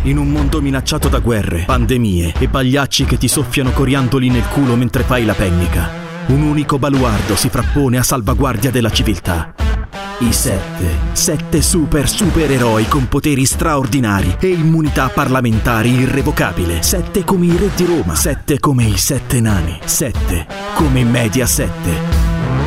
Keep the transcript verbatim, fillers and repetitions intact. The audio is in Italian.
In un mondo minacciato da guerre, pandemie e pagliacci che ti soffiano coriandoli nel culo mentre fai la pennica, un unico baluardo si frappone a salvaguardia della civiltà. I sette. Sette super supereroi con poteri straordinari e immunità parlamentari irrevocabile. Sette come i re di Roma. Sette come i sette nani. Sette come Mediaset.